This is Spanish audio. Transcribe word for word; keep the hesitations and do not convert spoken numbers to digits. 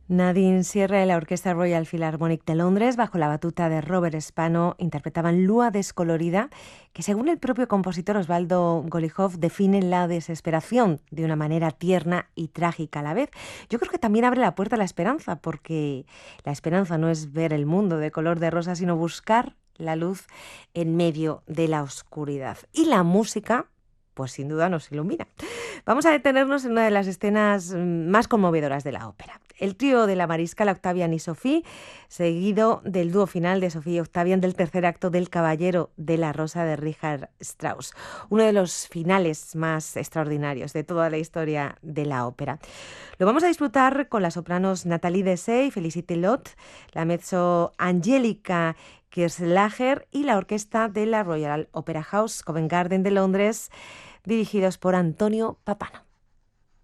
Nadine Sierra y la Orquesta Royal Philharmonic de Londres, bajo la batuta de Robert Spano, interpretaban Lua descolorida, que según el propio compositor Osvaldo Golijov define la desesperación de una manera tierna y trágica a la vez. Yo creo que también abre la puerta a la esperanza, porque la esperanza no es ver el mundo de color de rosa, sino buscar la luz en medio de la oscuridad. Y la música, pues sin duda nos ilumina. Vamos a detenernos en una de las escenas más conmovedoras de la ópera. El trío de la mariscala Octavian y Sophie, seguido del dúo final de Sophie y Octavian del tercer acto del Caballero de la Rosa de Richard Strauss, uno de los finales más extraordinarios de toda la historia de la ópera. Lo vamos a disfrutar con las sopranos Nathalie Dessay y Félicité Lot, la mezzo Angélica Kirslager y la orquesta de la Royal Opera House Covent Garden de Londres, dirigidos por Antonio Papano.